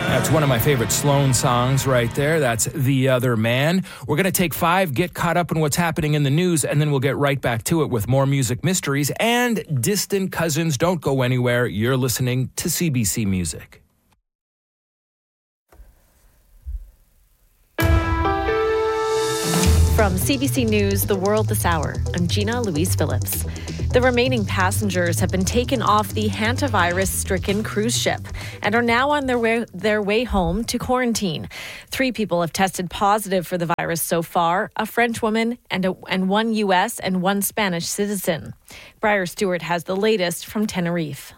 That's one of my favorite Sloan songs right there. That's The Other Man. We're going to take 5, get caught up in what's happening in the news, and then we'll get right back to it with more music mysteries and distant cousins. Don't go anywhere. You're listening to CBC Music. From CBC News, The World This Hour, I'm Gina Louise Phillips. The remaining passengers have been taken off the hantavirus-stricken cruise ship and are now on their way home to quarantine. 3 people have tested positive for the virus so far, a French woman and 1 U.S. and 1 Spanish citizen. Briar Stewart has the latest from Tenerife.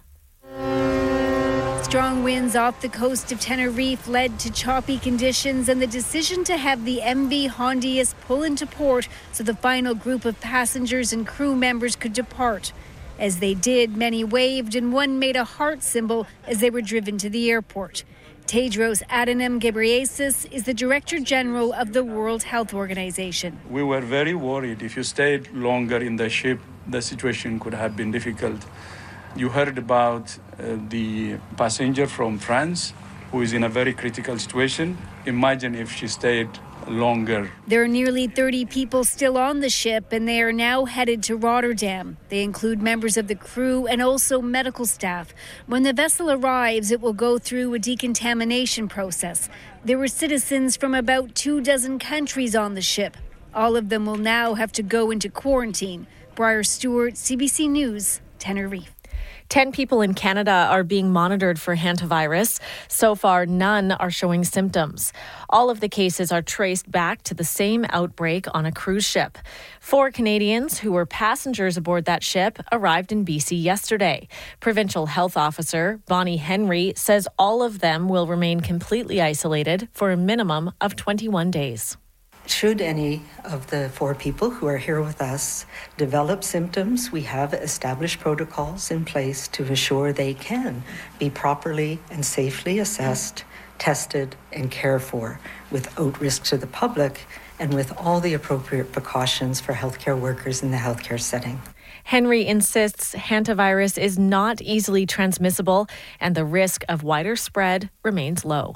Strong winds off the coast of Tenerife led to choppy conditions and the decision to have the MV Hondius pull into port so the final group of passengers and crew members could depart. As they did, many waved and one made a heart symbol as they were driven to the airport. Tedros Adhanom Ghebreyesus is the Director General of the World Health Organization. We were very worried. If you stayed longer in the ship, the situation could have been difficult. You heard about the passenger from France who is in a very critical situation. Imagine if she stayed longer. There are nearly 30 people still on the ship, and they are now headed to Rotterdam. They include members of the crew and also medical staff. When the vessel arrives, it will go through a decontamination process. There were citizens from about 24 countries on the ship. All of them will now have to go into quarantine. Briar Stewart, CBC News, Tenerife. 10 people in Canada are being monitored for hantavirus. So far, none are showing symptoms. All of the cases are traced back to the same outbreak on a cruise ship. 4 Canadians who were passengers aboard that ship arrived in BC yesterday. Provincial Health Officer Bonnie Henry says all of them will remain completely isolated for a minimum of 21 days. Should any of the 4 people who are here with us develop symptoms, we have established protocols in place to ensure they can be properly and safely assessed, tested, and cared for without risk to the public and with all the appropriate precautions for healthcare workers in the healthcare setting. Henry insists hantavirus is not easily transmissible and the risk of wider spread remains low.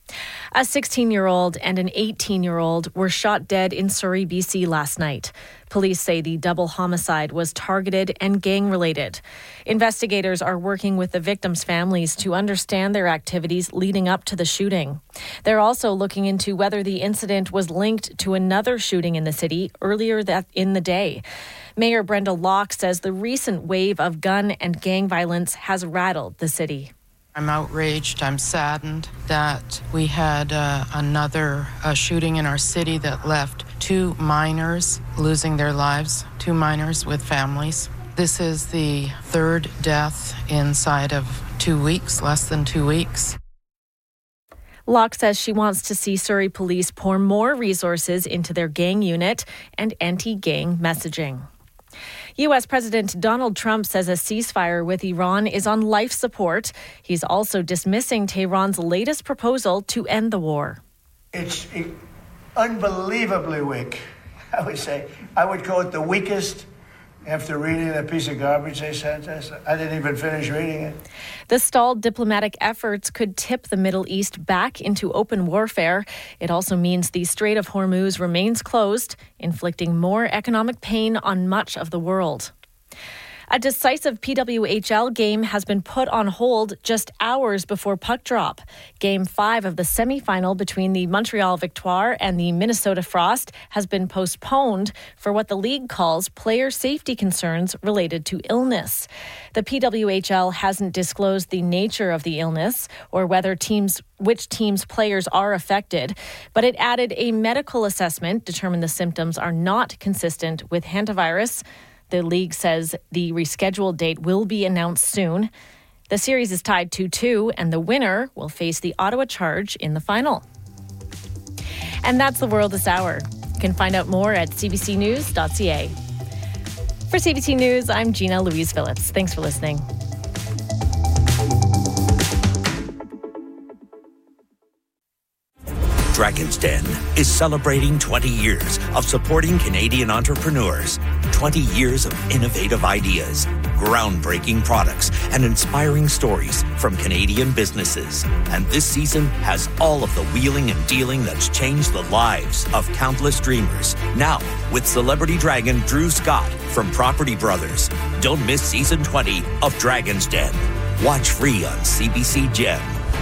A 16-year-old and an 18-year-old were shot dead in Surrey, BC last night. Police say the double homicide was targeted and gang-related. Investigators are working with the victims' families to understand their activities leading up to the shooting. They're also looking into whether the incident was linked to another shooting in the city earlier in the day. Mayor Brenda Locke says the recent wave of gun and gang violence has rattled the city. I'm outraged. I'm saddened that we had another shooting in our city that left 2 minors losing their lives, 2 minors with families. This is the 3rd death inside of 2 weeks, less than 2 weeks. Locke says she wants to see Surrey police pour more resources into their gang unit and anti-gang messaging. U.S. President Donald Trump says a ceasefire with Iran is on life support. He's also dismissing Tehran's latest proposal to end the war. It's unbelievably weak, I would say. I would call it the weakest after reading that piece of garbage they sent us. I didn't even finish reading it. The stalled diplomatic efforts could tip the Middle East back into open warfare. It also means the Strait of Hormuz remains closed, inflicting more economic pain on much of the world. A decisive PWHL game has been put on hold just hours before puck drop. Game 5 of the semifinal between the Montreal Victoire and the Minnesota Frost has been postponed for what the league calls player safety concerns related to illness. The PWHL hasn't disclosed the nature of the illness or which teams' players are affected, but it added a medical assessment determined the symptoms are not consistent with hantavirus. The league says the rescheduled date will be announced soon. The series is tied 2-2, and the winner will face the Ottawa Charge in the final. And that's The World This Hour. You can find out more at cbcnews.ca. For CBC News, I'm Gina Louise Phillips. Thanks for listening. Dragon's Den is celebrating 20 years of supporting Canadian entrepreneurs, 20 years of innovative ideas, groundbreaking products and inspiring stories from Canadian businesses. And this season has all of the wheeling and dealing that's changed the lives of countless dreamers. Now, with celebrity dragon Drew Scott from Property Brothers. Don't miss season 20 of Dragon's Den. Watch free on CBC Gem.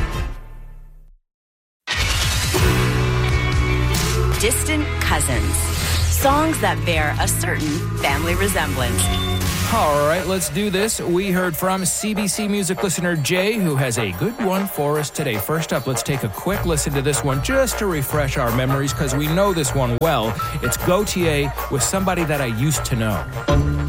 Distant Cousins. Songs that bear a certain family resemblance. All right, let's do this. We heard from CBC Music listener Jay, who has a good one for us today. First up, let's take a quick listen to this one just to refresh our memories because we know this one well. It's Gautier with Somebody That I Used to Know.